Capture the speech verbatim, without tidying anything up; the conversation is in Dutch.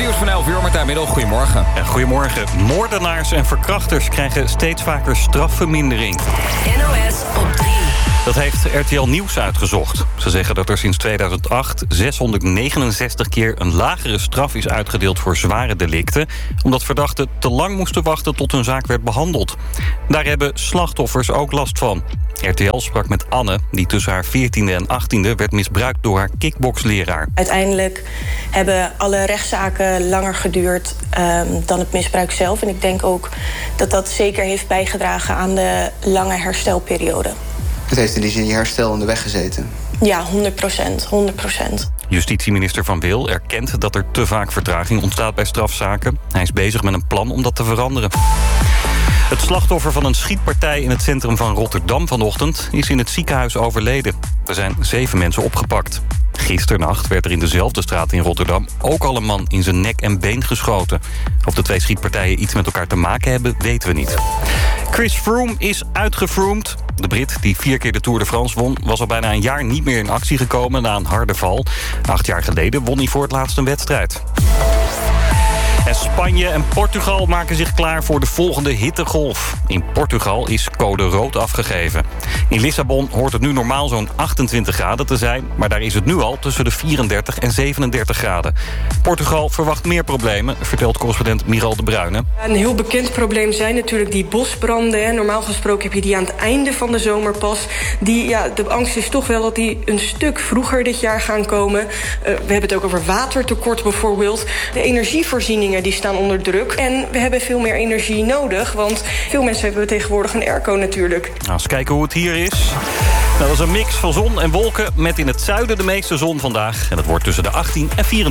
Nieuws van elf uur, Martijn Middel. Goedemorgen. Ja, goedemorgen. Moordenaars en verkrachters krijgen steeds vaker strafvermindering. N O S op drie. Dat heeft R T L Nieuws uitgezocht. Ze zeggen dat er sinds tweeduizend acht zeshonderdnegenenzestig keer een lagere straf is uitgedeeld voor zware delicten, omdat verdachten te lang moesten wachten tot hun zaak werd behandeld. Daar hebben slachtoffers ook last van. R T L sprak met Anne, die tussen haar veertiende en achttiende werd misbruikt door haar kickboksleraar. Uiteindelijk hebben alle rechtszaken langer geduurd um, dan het misbruik zelf. En ik denk ook dat dat zeker heeft bijgedragen aan de lange herstelperiode. Het heeft in die zin je herstel in de weg gezeten. Ja, honderd procent. honderd procent. Justitieminister Van Wil erkent dat er te vaak vertraging ontstaat bij strafzaken. Hij is bezig met een plan om dat te veranderen. Het slachtoffer van een schietpartij in het centrum van Rotterdam vanochtend is in het ziekenhuis overleden. Er zijn zeven mensen opgepakt. Gisternacht werd er in dezelfde straat in Rotterdam ook al een man in zijn nek en been geschoten. Of de twee schietpartijen iets met elkaar te maken hebben, weten we niet. Chris Froome is uitgefroomd. De Brit, die vier keer de Tour de France won, was al bijna een jaar niet meer in actie gekomen na een harde val. Acht jaar geleden won hij voor het laatst een wedstrijd. En Spanje en Portugal maken zich klaar voor de volgende hittegolf. In Portugal is code rood afgegeven. In Lissabon hoort het nu normaal zo'n achtentwintig graden te zijn, maar daar is het nu al tussen de vierendertig en zevenendertig graden. Portugal verwacht meer problemen, vertelt correspondent Miral de Bruyne. Een heel bekend probleem zijn natuurlijk die bosbranden. Normaal gesproken heb je die aan het einde van de zomer pas. Die, ja, de angst is toch wel dat die een stuk vroeger dit jaar gaan komen. Uh, we hebben het ook over watertekort bijvoorbeeld. De energievoorzieningen die staan onder druk. En we hebben veel meer energie nodig, want veel mensen hebben tegenwoordig een airco natuurlijk. Nou, eens kijken hoe het hier is. Nou, dat is een mix van zon en wolken met in het zuiden de meeste zon vandaag. En het wordt tussen de achttien en vierentwintig.